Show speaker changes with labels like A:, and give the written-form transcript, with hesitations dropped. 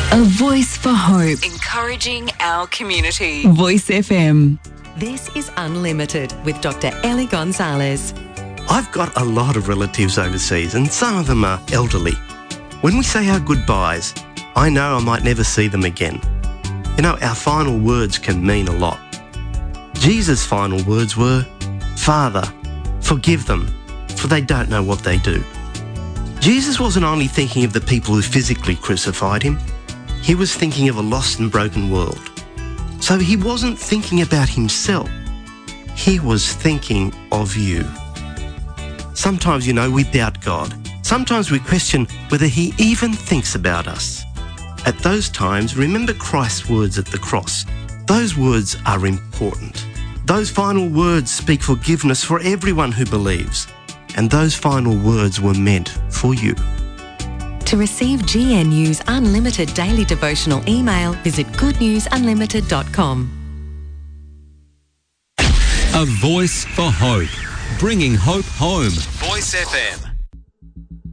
A: A voice for hope.
B: Encouraging our community.
A: Voice FM.
C: This is Unlimited with Dr. Ellie Gonzalez.
D: I've got a lot of relatives overseas and some of them are elderly. When we say our goodbyes, I know I might never see them again. You know, our final words can mean a lot. Jesus' final words were, "Father, forgive them, for they don't know what they do." Jesus wasn't only thinking of the people who physically crucified him, he was thinking of a lost and broken world. So he wasn't thinking about himself, he was thinking of you. Sometimes, you know, we doubt God. Sometimes we question whether he even thinks about us. At those times, remember Christ's words at the cross. Those words are important. Those final words speak forgiveness for everyone who believes. And those final words were meant for you.
C: To receive GNU's Unlimited Daily Devotional email, visit goodnewsunlimited.com.
E: A voice for hope, bringing hope home. Voice FM.